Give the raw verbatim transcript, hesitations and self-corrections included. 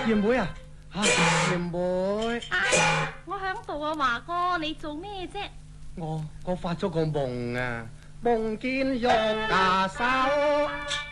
賢妹啊，啊賢妹， 啊、我響度啊，華哥，你做咩啫？ 我我發咗個夢啊，夢見玉架手。